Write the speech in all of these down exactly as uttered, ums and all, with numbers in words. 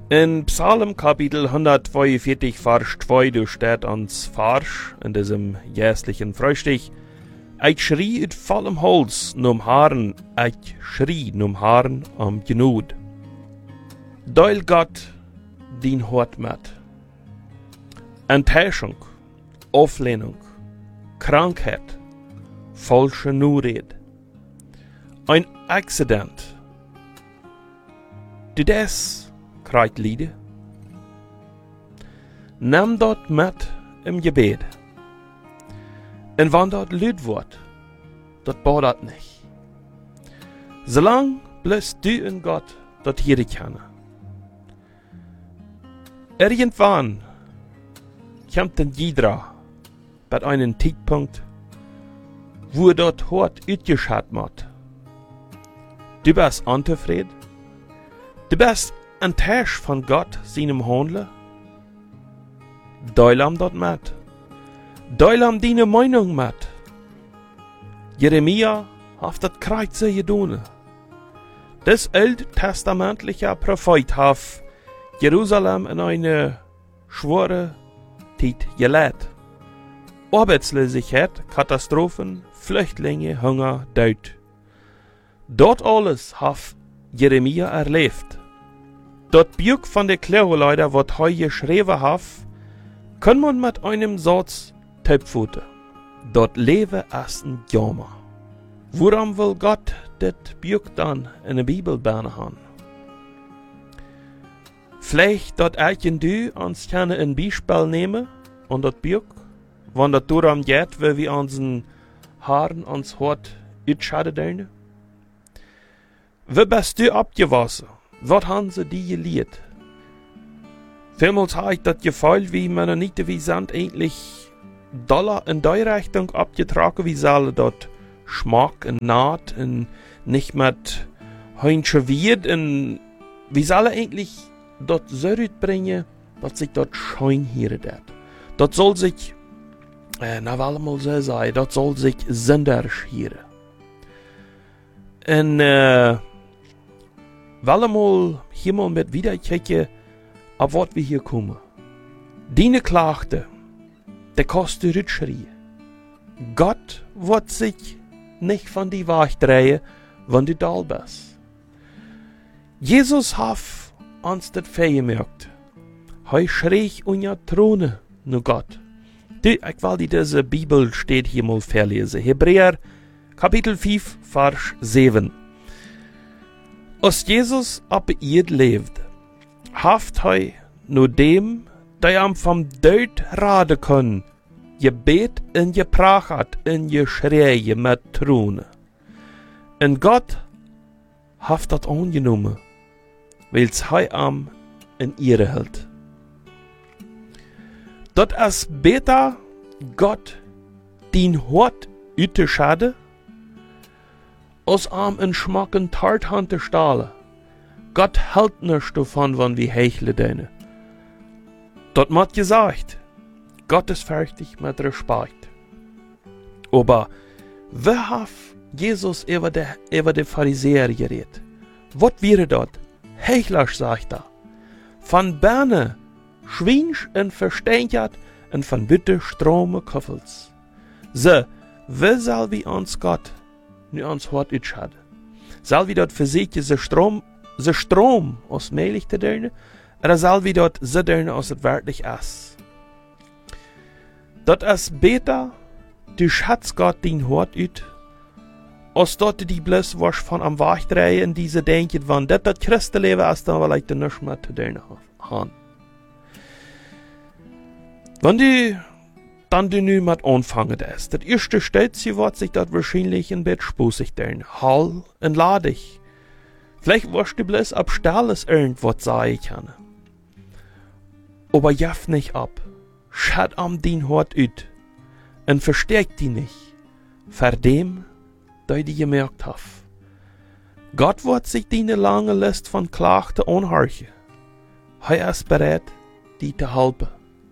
In Psalm Kapitel hundertzweiundvierzig, Vers zwei, du steht uns Vers in diesem jährlichen Frühstück. Ich schrie uit vollem Holz num Haaren, ich schrie num Haaren am Genut. Deil Gott din Hort mit. Enttäuschung, Auflehnung, Krankheit, falsche Nurred, ein Accident. Du das kreit Liede. Nimm dort mit im Gebet. Und wann dort lüd wird, dort bau dat nicht. Solang bloß du und Gott dort hier kennen. Irgendwann kommt ein Jidra bei einem Zeitpunkt, wo dort hart utgeschaut wird. Du bist unzufrieden. Du bist enttäuscht von Gott, seinem Handeln. Deulam dort mit. Deulam deine Meinung mit. Jeremia hat das Kreuze getan. Das alttestamentliche Prophet hat Jerusalem in eine schwere Zeit gelehrt. Arbeitslosigkeit, Katastrophen, Flüchtlinge, Hunger, Tod. Dort alles hat Jeremia erlebt. Dort Buch von der Klauleiter, was heu geschrieben hat, kann man mit einem Satz töpfuten. Dort lebe es ein Jammer. Worum will Gott das Buch dann in der Bibel bauen haben? Vielleicht dort eichen du uns gerne ein Beispiel nehmen und das Buch, wenn das darum geht, wie wir unseren Haaren uns hart utschaden. Wie bist du abgewaschen? Was haben sie dir gelehrt? Vielmals habe ich das Gefühl, wie Mennoniten, wie sind eigentlich Dollar in die Richtung abgetragen, wie sie dort Schmack und Naht und nicht mit Heinchen wird und wie sie eigentlich dort so bringen, dass sich dort schein hier dat. Dort soll sich, äh, na wel mal so sein, dort soll sich Sünder schieren. Und, äh, Wel mal hier mal mit wieder kijken, ab wat wir hier kommen. Deine Klagte, der kostet Rutschrie. Gott wird sich nicht von die Wahrheit drehen, wenn du da bist. Jesus hat uns das vergemerkt. Heu schräg unja Throne, nu Gott. Du, ich will dir diese Bibel steht hier mal verlesen. Hebräer, Kapitel fünf, Vers sieben. Als Jesus op ihr lebt, haft hij nur dem, der am vom Död raden kann, gebet en geprachat en geschreie mit Trone. En Gott haft dat angenommen, weil's hij am in ihre hält. Dat es beter Gott din Hort üte schade, als am in schmacken Tarthante Stahle. Gott hält nichts davon, wann wir hechle deine. Dort mat gesagt, Gott ist fertig mit Respekt. Aber wer hat Jesus über de, über de Pharisäer geredet? Wat wäre dort? Hechlers, sagt er. Von Berne, Schwinsch und Versteinjat und von Bitte Strome Köffels. So, wer soll wie uns Gott nu ons hart uitschade? Zal wie dat verzekje ze Strom, ze Strom aus meilig te doen, oder zal wie dat ze doen als het werkelijk is? Dat is beter, du schatz Gott din hart uit, als dat die bloß was von am Wachdrehen in diese denken, wann dat dat Christenleben ist, dann will ich da nichts mehr zu tun haben. Wenn du dann du nu mit anfangen ist. Das erste stellt sie, wird sich das wahrscheinlich in Bett spußig denn. Hall und ladig. Vielleicht wirst du bloß ab Stalles irgendwas sagen kann. Aber jaff nicht ab. Schad am din Hort ut. Und verstärk die nicht. Vor dem, der die gemerkt hat. Gott wird sich deine lange List von Klachten anhorchen. Er ist bereit, die zu helfen.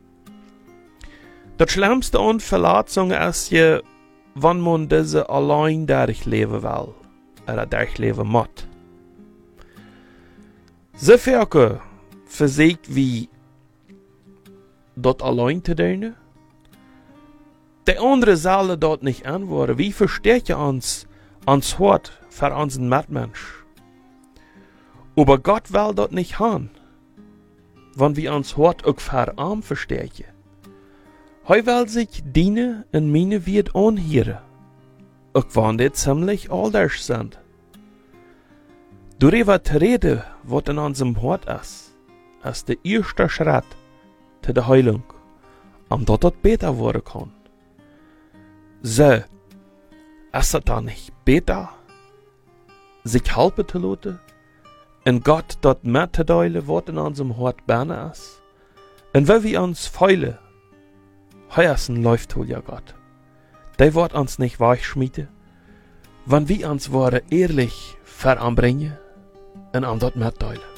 Das schlimmste an Verletzung ist ja, wenn man diese allein durchleben will, oder durchleben muss. So viele versucht wie dort allein zu tun. Die andere sollen dort nicht antworten. Wie versteht ihr uns, uns Wort für unseren Mitmensch? Aber Gott will dort nicht haben, wenn wir uns Wort auch für arm verstehen. Hij will sich dienen en meine wird anhören, auch wenn die ziemlich anders sind. Darüber zu reden, was in unserem Hort ist, ist der erste Schritt zu der Heilung, um dort das besser werden kann. So, ist es dann nicht besser, sich helfen zu lassen, und Gott dort mitzuteilen, was in unserem Hort berne ist? Und wenn wir uns fühlen, heuersten läuft ja Gott. Der wird uns nicht weichschmieden, wenn wir uns wollen ehrlich veranbringen und an dort mitteilen.